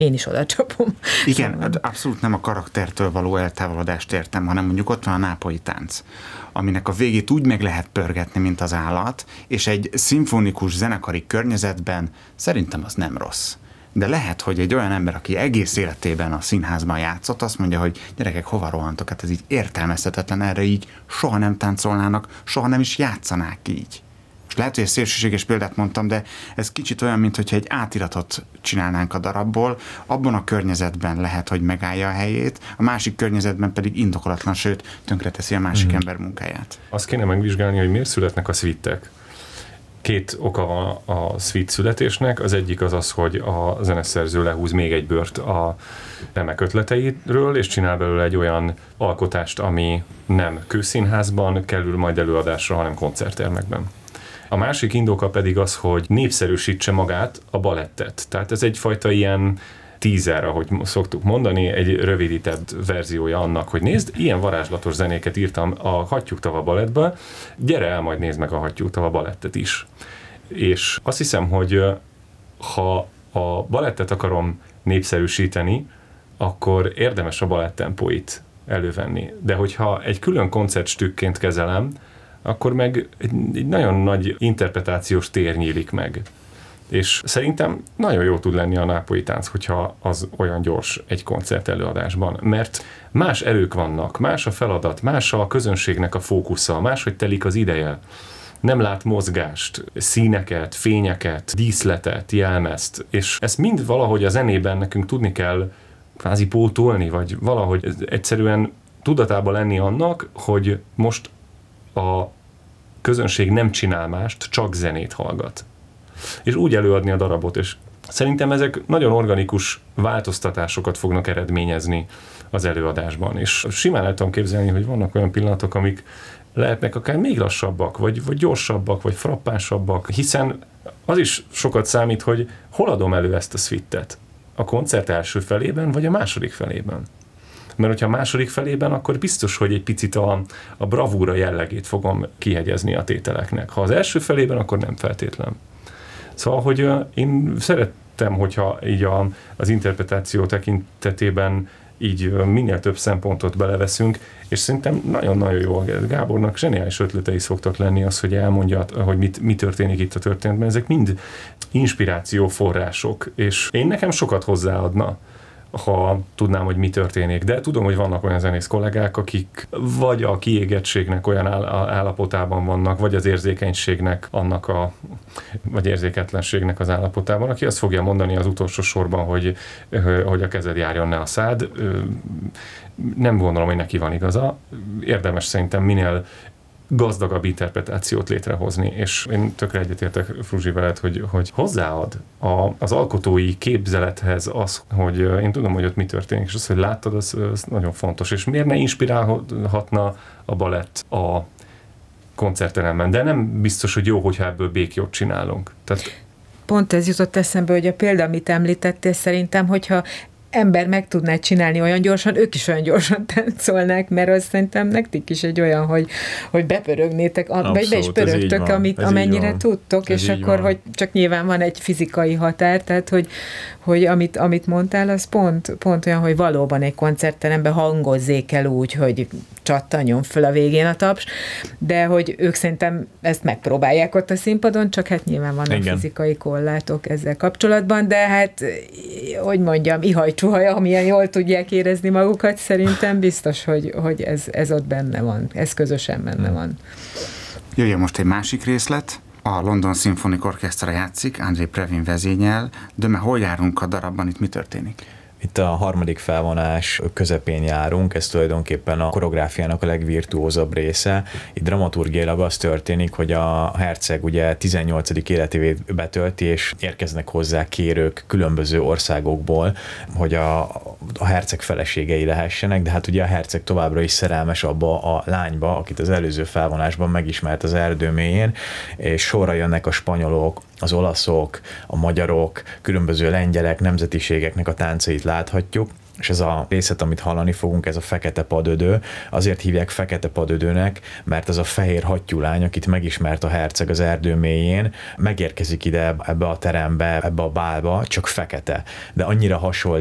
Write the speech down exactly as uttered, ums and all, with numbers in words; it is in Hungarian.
én is oda csapom. Igen, szóval... abszolút nem a karaktertől való eltávolodást értem, hanem mondjuk ott van a nápolyi tánc, aminek a végét úgy meg lehet pörgetni, mint az állat, és egy szimfonikus zenekari környezetben szerintem az nem rossz. De lehet, hogy egy olyan ember, aki egész életében a színházban játszott, azt mondja, hogy gyerekek, hova rohantok, hát ez így értelmezhetetlen, erre így soha nem táncolnának, soha nem is játszanák így. Most lehet, hogy egy szélsőséges példát mondtam, de ez kicsit olyan, mintha egy átiratot csinálnánk a darabból, abban a környezetben lehet, hogy megállja a helyét, a másik környezetben pedig indokolatlan, sőt, tönkreteszi a másik mm-hmm. ember munkáját. Azt kéne megvizsgálni, hogy miért születnek a szvittek. Két oka van a szvit születésnek, az egyik az az, hogy a zeneszerző lehúz még egy bört a remek ötleteiről, és csinál belőle egy olyan alkotást, ami nem kőszínházban kerül majd előadásra, hanem koncerttermekben. A másik indoka pedig az, hogy népszerűsítse magát a balettet. Tehát ez egyfajta ilyen teaser, ahogy szoktuk mondani, egy rövidített verziója annak, hogy nézd, ilyen varázslatos zenéket írtam a Hattyúk tava balettbe, gyere el, majd nézd meg a Hattyúk tava balettet is. És azt hiszem, hogy ha a balettet akarom népszerűsíteni, akkor érdemes a balettempóit elővenni. De hogyha egy külön koncertstükként kezelem, akkor meg egy, egy nagyon nagy interpretációs tér nyílik meg. És szerintem nagyon jó tud lenni a nápolyi tánc, hogyha az olyan gyors egy koncert előadásban, mert más erők vannak, más a feladat, más a közönségnek a fókusza, máshogy telik az ideje. Nem lát mozgást, színeket, fényeket, díszletet, jelmezt, és ezt mind valahogy a zenében nekünk tudni kell kvázi pótolni, vagy valahogy egyszerűen tudatában lenni annak, hogy most a közönség nem csinál mást, csak zenét hallgat. És úgy előadni a darabot, és szerintem ezek nagyon organikus változtatásokat fognak eredményezni az előadásban. És simán el tudom képzelni, hogy vannak olyan pillanatok, amik lehetnek akár még lassabbak, vagy, vagy gyorsabbak, vagy frappánsabbak, hiszen az is sokat számít, hogy hol adom elő ezt a szvittet. A koncert első felében, vagy a második felében. Mert hogyha a második felében, akkor biztos, hogy egy picit a, a bravúra jellegét fogom kihegyezni a tételeknek. Ha az első felében, akkor nem feltétlen. Szóval, hogy én szerettem, hogyha így a, az interpretáció tekintetében így minél több szempontot beleveszünk, és szerintem nagyon-nagyon jó. Gábornak zseniális ötletei szoktak lenni az, hogy elmondja, hogy mit, mi történik itt a történetben. Ezek mind inspirációforrások, és én nekem sokat hozzáadna, ha tudnám, hogy mi történik. De tudom, hogy vannak olyan zenész kollégák, akik vagy a kiégettségnek olyan állapotában vannak, vagy az érzékenységnek annak a, vagy érzéketlenségnek az állapotában, aki azt fogja mondani az utolsó sorban, hogy, hogy a kezed járjon, ne a szád. Nem gondolom, hogy neki van igaza. Érdemes szerintem minél gazdagabb interpretációt létrehozni, és én tökre egyetértek, Fruzsi, veled, hogy, hogy hozzáad a, az alkotói képzelethez az, hogy én tudom, hogy ott mi történik, és az, hogy láttad, az, az nagyon fontos, és miért ne inspirálhatna a balett a koncertteremben, de nem biztos, hogy jó, hogyha ebből békjót csinálunk. Tehát... Pont ez jutott eszembe, hogy a példa, amit említettél, szerintem, hogyha ember meg tudná csinálni olyan gyorsan, ők is olyan gyorsan táncolnák, mert az szerintem nektek is egy olyan, hogy, hogy bepörögnétek, abszolút, vagy be is pörögtök, amit, amennyire tudtok, ez és akkor, van. Hogy csak nyilván van egy fizikai határ, tehát, hogy, hogy amit, amit mondtál, az pont, pont olyan, hogy valóban egy koncertteremben hangozzék el úgy, hogy csattanjon föl a végén a taps, de hogy ők szerintem ezt megpróbálják ott a színpadon, csak hát nyilván vannak igen. fizikai korlátok ezzel kapcsolatban, de hát, hogy mondjam, ihaj csuhaja, amilyen jól tudják érezni magukat, szerintem biztos, hogy, hogy ez, ez ott benne van, ez közösen benne van. Jöjjön most egy másik részlet, a London Symphonic Orchestra játszik, André Previn vezényel, de már hol járunk a darabban, itt mi történik? Itt a harmadik felvonás közepén járunk, ez tulajdonképpen a koreográfiának a legvirtuózabb része. Itt dramaturgiailag az történik, hogy a herceg ugye tizennyolcadik életévét betölti, és érkeznek hozzá kérők különböző országokból, hogy a, a herceg feleségei lehessenek, de hát ugye a herceg továbbra is szerelmes abba a lányba, akit az előző felvonásban megismert az erdő mélyén, és sorra jönnek a spanyolok, az olaszok, a magyarok, különböző lengyelek, nemzetiségeknek a táncait láthatjuk, és ez a részlet, amit hallani fogunk, ez a fekete padödő, azért hívják fekete padödőnek, mert az a fehér hattyúlány, akit megismert a herceg az erdő mélyén, megérkezik ide ebbe a terembe, ebbe a bálba, csak fekete. De annyira hasonlít